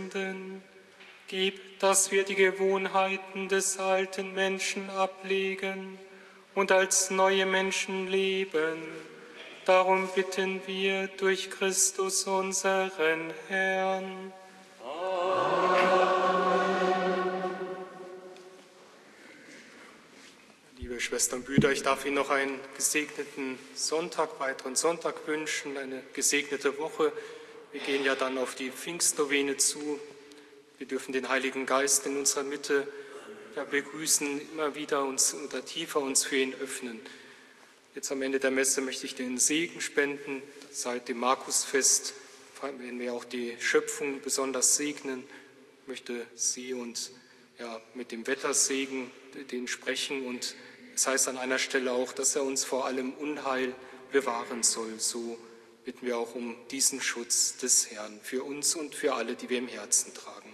Sünden. Gib, dass wir die Gewohnheiten des alten Menschen ablegen und als neue Menschen leben. Darum bitten wir durch Christus unseren Herrn. Liebe Schwestern und Brüder, ich darf Ihnen noch einen gesegneten Sonntag, weiteren Sonntag wünschen, eine gesegnete Woche. Wir gehen ja dann auf die Pfingstnovene zu. Wir dürfen den Heiligen Geist in unserer Mitte begrüßen, immer wieder uns oder tiefer uns für ihn öffnen. Jetzt am Ende der Messe möchte ich den Segen spenden. Seit dem Markusfest werden wir auch die Schöpfung besonders segnen. Ich möchte Sie und mit dem Wettersegen den sprechen, und es heißt an einer Stelle auch, dass er uns vor allem Unheil bewahren soll. So bitten wir auch um diesen Schutz des Herrn für uns und für alle, die wir im Herzen tragen.